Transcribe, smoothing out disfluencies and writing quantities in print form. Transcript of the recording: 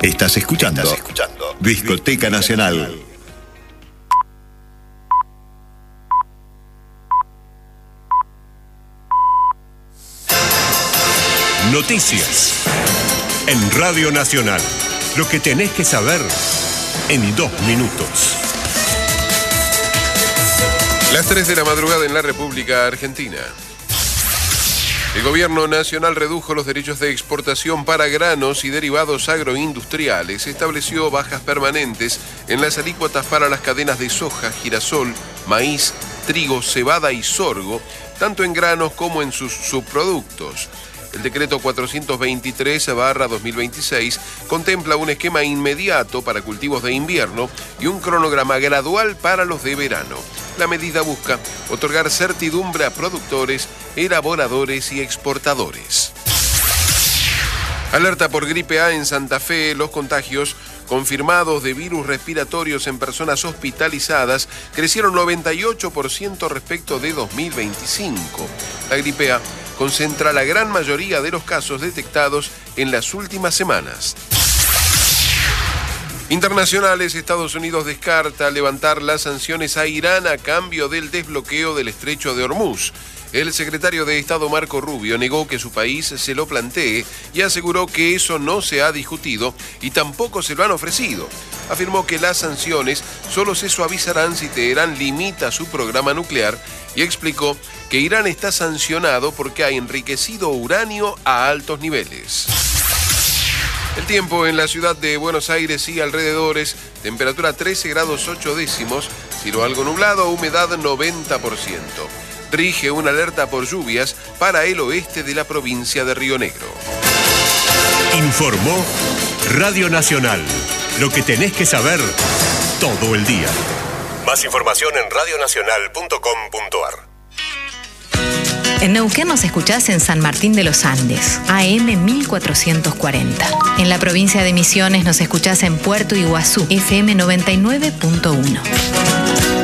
Estás escuchando Discoteca Nacional. Noticias en Radio Nacional. Lo que tenés que saber en 2 minutos. Las 3 de la madrugada en la República Argentina. El gobierno nacional redujo los derechos de exportación para granos y derivados agroindustriales. Estableció bajas permanentes en las alícuotas para las cadenas de soja, girasol, maíz, trigo, cebada y sorgo, tanto en granos como en sus subproductos. El decreto 423/2026 contempla un esquema inmediato para cultivos de invierno y un cronograma gradual para los de verano. La medida busca otorgar certidumbre a productores, elaboradores y exportadores. Alerta por gripe A en Santa Fe. Los contagios confirmados de virus respiratorios en personas hospitalizadas crecieron 98% respecto de 2025. La gripe A concentra la gran mayoría de los casos detectados en las últimas semanas. Internacionales. Estados Unidos descarta levantar las sanciones a Irán a cambio del desbloqueo del estrecho de Hormuz. El secretario de Estado Marco Rubio negó que su país se lo plantee y aseguró que eso no se ha discutido y tampoco se lo han ofrecido. Afirmó que las sanciones solo se suavizarán si Teherán limita su programa nuclear y explicó que Irán está sancionado porque ha enriquecido uranio a altos niveles. El tiempo en la ciudad de Buenos Aires y alrededores, temperatura 13 grados 8 décimos, cielo algo nublado, humedad 90%. Rige una alerta por lluvias para el oeste de la provincia de Río Negro. Informó Radio Nacional. Lo que tenés que saber todo el día. Más información en radionacional.com.ar. En Neuquén nos escuchás en San Martín de los Andes, AM 1440. En la provincia de Misiones nos escuchás en Puerto Iguazú, FM 99.1.